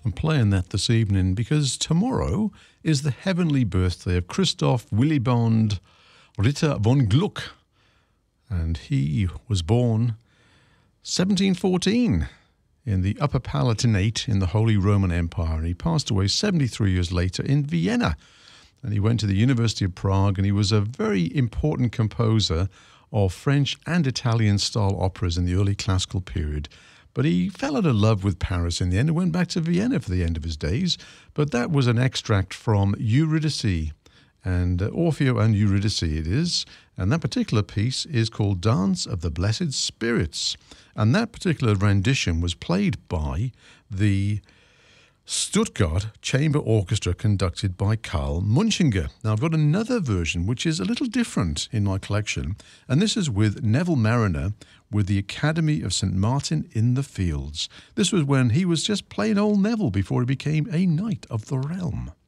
I'm playing that this evening because tomorrow is the heavenly birthday of Christoph Willibald Ritter von Gluck. And he was born 1714 in the Upper Palatinate in the Holy Roman Empire. And he passed away 73 years later in Vienna. And he went to the University of Prague, and he was a very important composer of French and Italian style operas in the early classical period. But he fell out of love with Paris in the end and went back to Vienna for the end of his days. But that was an extract from Eurydice, and Orfeo and Eurydice it is. And that particular piece is called Dance of the Blessed Spirits. And that particular rendition was played by the Stuttgart Chamber Orchestra, conducted by Karl Munchinger. Now, I've got another version which is a little different in my collection, and this is with Neville Marriner with the Academy of St. Martin in the Fields. This was when he was just plain old Neville before he became a Knight of the Realm.